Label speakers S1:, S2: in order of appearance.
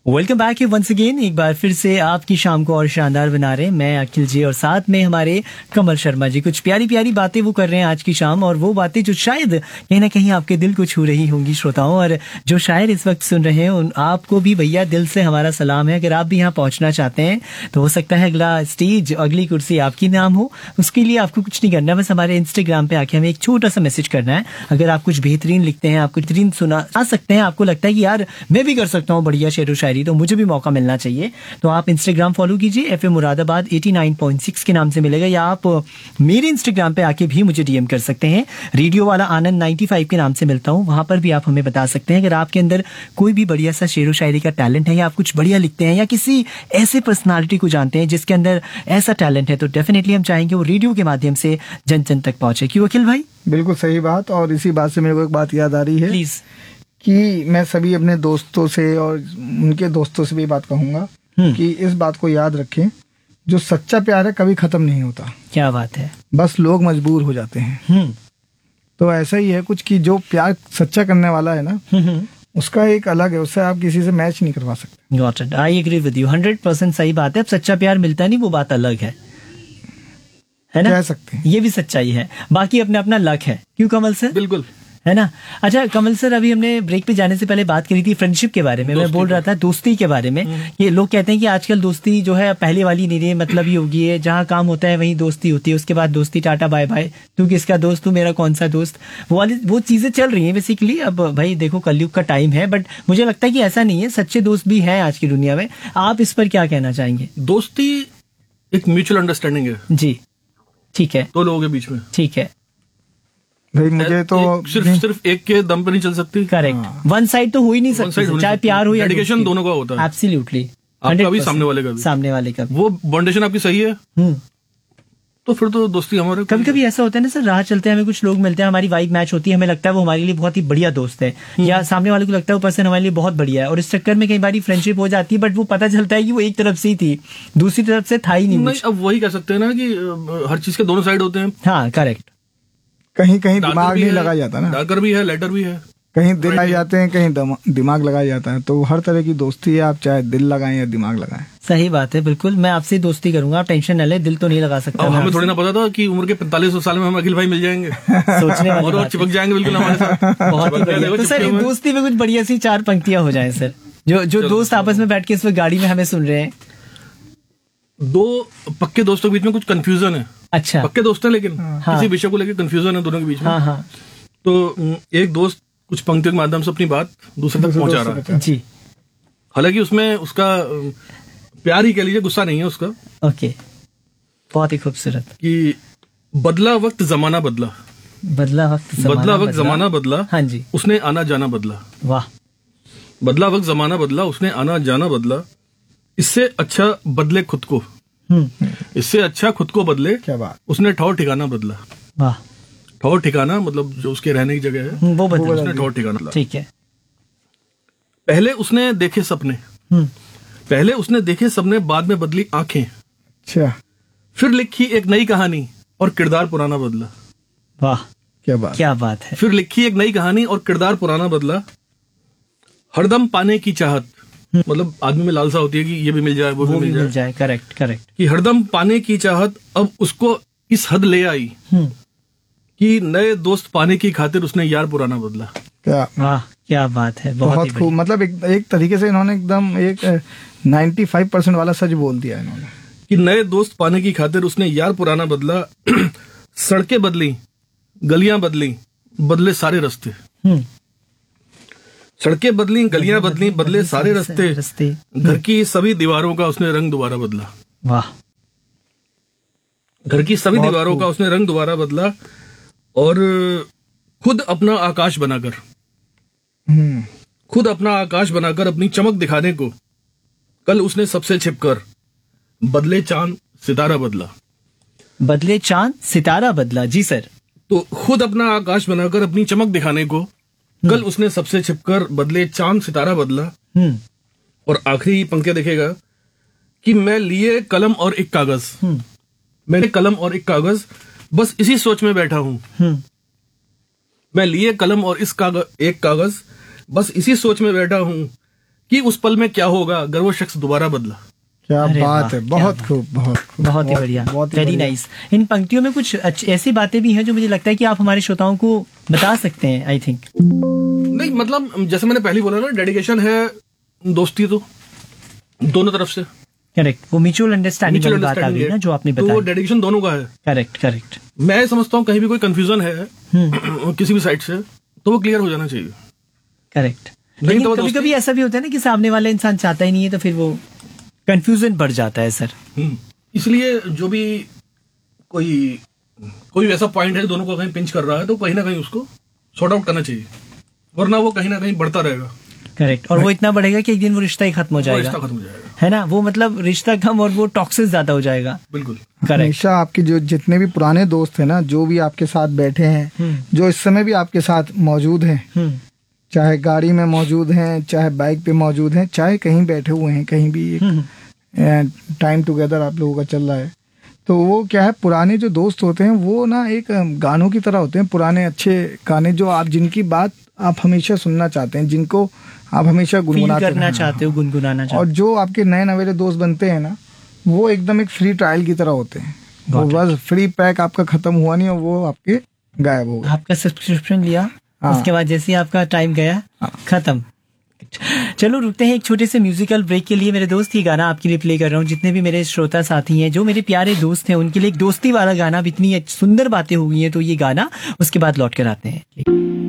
S1: Welcome back है once again, एक बार फिर से आपकी शाम को और शानदार बना रहे हैं मैं अखिल जी और साथ में हमारे कमल शर्मा जी। कुछ प्यारी प्यारी बातें वो कर रहे हैं आज की शाम, और वो बातें जो शायद कहीं ना कहीं आपके दिल को छू रही होंगी श्रोताओं। और जो शायर इस वक्त सुन रहे हैं उन आपको भी भैया दिल से हमारा सलाम है। अगर आप भी यहाँ पहुंचना चाहते हैं तो हो सकता है अगला स्टेज, अगली कुर्सी आपकी नाम हो। उसके लिए आपको कुछ नहीं करना, बस हमारे इंस्टाग्राम पे आके हमें एक छोटा सा मैसेज करना है। अगर आप कुछ बेहतरीन लिखते हैं, आप कुछ बेहतरीन सुना सकते हैं, आपको लगता है कि यार मैं भी कर सकता हूँ बढ़िया शेर व शायरी, तो मुझे भी मौका मिलना चाहिए, तो आप इंस्टाग्राम फॉलो कीजिए FM मुरादाबाद 89.6 के नाम से मिलेगा, या आप मेरे इंस्टाग्राम पे आके भी मुझे डीएम कर सकते हैं। रेडियो वाला आनंद 95 के नाम से मिलता हूँ, वहां पर भी आप हमें बता सकते हैं अगर आपके अंदर कोई भी बढ़िया सा शेर व शायरी का टैलेंट है, या आप कुछ बढ़िया लिखते हैं, या किसी ऐसे पर्सनालिटी को जानते हैं जिसके अंदर ऐसा टैलेंट है, तो डेफिनेटली हम चाहेंगे वो रेडियो के माध्यम से जन जन तक पहुंचे। क्यों अखिल भाई?
S2: बिल्कुल सही बात। और इसी बात से मेरे को एक बात याद आ रही है
S1: प्लीज,
S2: कि मैं सभी अपने दोस्तों से और उनके दोस्तों से भी बात कहूंगा कि इस बात को याद रखें, जो सच्चा प्यार है कभी खत्म नहीं होता।
S1: क्या बात है,
S2: बस लोग मजबूर हो जाते हैं। तो ऐसा ही है कुछ कि जो प्यार सच्चा करने वाला है ना, उसका एक अलग है, उससे आप किसी से मैच नहीं करवा सकते।
S1: Got it, I agree with you, 100% सही बात है। अब सच्चा प्यार मिलता नहीं, वो बात अलग है ना, कह सकते हैं, ये भी सच्चाई है। बाकी अपने अपना लक है। क्यों कमल सर?
S3: बिल्कुल,
S1: है ना। अच्छा कमल सर, अभी हमने ब्रेक पे जाने से पहले बात करी थी फ्रेंडशिप के बारे में। मैं बोल रहा था दोस्ती के बारे में। ये लोग कहते हैं कि आजकल दोस्ती जो है पहले वाली नहीं रही, मतलब ही होगी है, जहाँ काम होता है वहीं दोस्ती होती है, उसके बाद दोस्ती टाटा बाय बाय, तू किसका दोस्त, तू मेरा कौन सा दोस्त, वो चीजें चल रही हैं बेसिकली। अब भाई देखो कलयुग का टाइम है, बट मुझे लगता है कि ऐसा नहीं है, सच्चे दोस्त भी हैं आज की दुनिया में। आप इस पर क्या कहना चाहेंगे?
S3: दोस्ती एक म्यूचुअल अंडरस्टैंडिंग है
S1: जी, ठीक है,
S3: दो लोगों के बीच में।
S1: ठीक है
S2: भाई, मुझे तो
S3: सिर्फ एक के दम पे नहीं चल सकती।
S1: करेक्ट, वन साइड तो हो ही नहीं सकती, चाहे प्यार हो या
S3: डेडिकेशन दोनों का होता है।
S1: एब्सोल्युटली,
S3: आपका भी सामने वाले का भी। वो बाउंडेशन आपकी सही है तो फिर तो दोस्ती हमारे।
S1: कभी कभी ऐसा होता है ना सर, राह चलते हैं हमें कुछ लोग मिलते हैं, हमारी वाइब मैच होती है, हमें लगता है वो हमारे लिए बहुत ही बढ़िया दोस्त है, या सामने वाले को लगता है वो पर्सन हमारे लिए बहुत बढ़िया है, और इस चक्कर में कई बार फ्रेंडशिप हो जाती है, बट वो पता चलता है कि वो एक तरफ से ही थी, दूसरी तरफ से था ही नहीं।
S3: अब वही कह सकते हैं ना कि हर चीज के दोनों साइड होते हैं।
S1: हाँ करेक्ट,
S2: कहीं कहीं दिमाग नहीं लगाया जाता ना,
S3: डार्कर भी है, लाइटर भी है,
S2: कहीं दिल लगाए जाते हैं, कहीं दिमाग लगाया जाता है। तो हर तरह की दोस्ती है, आप चाहे दिल लगाएं या दिमाग लगाएं।
S1: सही बात है, बिल्कुल। मैं आपसे दोस्ती करूंगा, आप टेंशन न ले, दिल तो नहीं लगा सकता।
S3: हमें थोड़ी ना पता था कि उम्र के 45 साल में हम अखिल भाई मिल जाएंगे,
S1: सोचने
S3: और चिपक जाएंगे बिल्कुल हमारे साथ।
S1: बहुत ही बढ़िया। तो सर दोस्ती में कुछ बढ़िया सी 4 पंक्तियां हो जाए सर, जो दोस्त आपस में बैठ के इस वक्त गाड़ी में हमें सुन रहे हैं।
S3: दो पक्के दोस्तों के बीच में कुछ कंफ्यूजन है। अच्छा, पक्के दोस्त हैं लेकिन किसी विषय को लेकर कंफ्यूजन है दोनों के बीच में। तो एक दोस्त कुछ पंक्तियों के माध्यम से अपनी बात दूसरे तक पहुंचा रहा है जी, हालांकि उसमें उसका प्यार ही कह लीजिए, गुस्सा नहीं है उसका।
S1: ओके, बहुत ही खूबसूरत।
S3: कि बदला वक्त जमाना बदला,
S1: बदला वक्त
S3: जमाना बदला, हाँ जी, उसने आना जाना बदला।
S1: वाह,
S3: बदला वक्त जमाना बदला, उसने आना जाना बदला, इससे अच्छा बदले खुद को, इससे अच्छा खुद को बदले, क्या बात, उसने ठौर ठिकाना बदला।
S1: वाह,
S3: ठौर ठिकाना मतलब जो उसके रहने की जगह है
S1: वो बदला,
S3: उसने ठौर ठिकाना।
S1: ठीक है।
S3: पहले उसने देखे सपने, पहले उसने देखे सपने, बाद में बदली आंखें।
S2: अच्छा,
S3: फिर लिखी एक नई कहानी और किरदार पुराना बदला।
S1: वाह, क्या बात है।
S3: फिर लिखी एक नई कहानी और किरदार पुराना बदला, हरदम पाने की चाहत, मतलब आदमी में लालसा होती है कि ये भी मिल जाए, वो भी मिल जाए।
S1: Correct correct.
S3: कि हरदम पाने की चाहत अब उसको इस हद ले आई कि नए दोस्त पाने की खातिर उसने यार पुराना बदला।
S1: क्या बात है, बहुत
S2: खूब। मतलब एक तरीके से इन्होंने एकदम एक 95% वाला सच बोल दिया इन्होंने,
S3: कि नए दोस्त पाने की खातिर उसने यार पुराना बदला, सड़कें बदली, गलियां बदली, बदले सारे रास्ते। सड़कें बदली, गलियां बदली, बदले सारे रास्ते, घर की सभी दीवारों का उसने रंग दोबारा बदला।
S1: वाह,
S3: घर की सभी दीवारों का उसने रंग दोबारा बदला, और खुद अपना आकाश बनाकर, खुद अपना आकाश बनाकर अपनी चमक दिखाने को कल उसने सबसे छिपकर बदले चांद सितारा बदला।
S1: बदले चांद सितारा बदला, जी सर।
S3: तो खुद अपना आकाश बनाकर अपनी चमक दिखाने को कल उसने सबसे छिपकर बदले चांद सितारा बदला। और आखिरी पंक्तियां देखेगा कि मैं लिए कलम और एक कागज, मैंने कलम और एक कागज, बस इसी सोच में बैठा हूं। मैं लिए कलम और एक कागज, बस इसी सोच में बैठा हूं कि उस पल में क्या होगा अगर वो शख्स दोबारा बदला।
S2: क्या बात है, बहुत खूब,
S1: बहुत ही बढ़िया, वेरी नाइस। इन पंक्तियों में कुछ ऐसी बातें भी हैं जो मुझे लगता है कि आप हमारे श्रोताओं को बता सकते हैं। आई थिंक
S3: नहीं, मतलब जैसे मैंने पहले बोला ना, डेडिकेशन है दोस्ती तो दोनों तरफ से।
S1: करेक्ट, वो म्यूचुअल अंडरस्टैंडिंग की बात आ गई ना जो आपने बताया।
S3: तो डेडिकेशन दोनों का है।
S1: करेक्ट।
S3: मैं समझता हूँ कहीं भी कोई कंफ्यूजन है किसी भी साइड से तो वो क्लियर हो जाना चाहिए।
S1: करेक्ट। लेकिन तो कभी-कभी ऐसा भी होता है ना कि सामने वाला इंसान चाहता ही नहीं है, तो फिर वो कंफ्यूजन बढ़ जाता है सर।
S3: इसलिए जो भी कोई वैसा पॉइंट है दोनों को कहीं पिंच कर रहा है तो कहीं ना कहीं उसको सॉर्ट आउट करना चाहिए, वरना वो कहीं ना कहीं बढ़ता रहेगा।
S1: करेक्ट। और वो इतना बढ़ेगा कि एक दिन वो रिश्ता ही खत्म हो जाएगा, है ना। वो मतलब रिश्ता कम और वो टॉक्सिस ज्यादा हो जाएगा।
S3: बिल्कुल।
S2: हमेशा आपके जो जितने भी पुराने दोस्त हैं ना, जो भी आपके साथ बैठे हैं, जो इस समय भी आपके साथ मौजूद हैं, चाहे गाड़ी में मौजूद हैं, चाहे बाइक पे मौजूद हैं, चाहे कहीं बैठे हुए हैं, कहीं भी एक टाइम टुगेदर आप लोगों का चल रहा है, तो वो क्या है, पुराने जो दोस्त होते हैं वो ना एक गानों की तरह होते हैं। पुराने अच्छे गाने जो आप जिनकी बात आप हमेशा सुनना चाहते हैं, जिनको आप हमेशा गुनगुनाना चाहते हो। और जो आपके नए नवेले दोस्त बनते हैं ना, वो एकदम एक फ्री ट्रायल की तरह होते हैं। वो बस फ्री पैक आपका खत्म हुआ नहीं और वो आपके गायब हो गए।
S1: आपका सब्सक्रिप्शन लिया, उसके बाद जैसे ही आपका टाइम गया खत्म। चलो रुकते हैं एक छोटे से म्यूजिकल ब्रेक के लिए मेरे दोस्त। ये गाना आपके लिए प्ले कर रहा हूँ। जितने भी मेरे श्रोता साथी हैं, जो मेरे प्यारे दोस्त हैं, उनके लिए एक दोस्ती वाला गाना। अब इतनी सुंदर बातें हो गई हैं तो ये गाना, उसके बाद लौट कर आते हैं।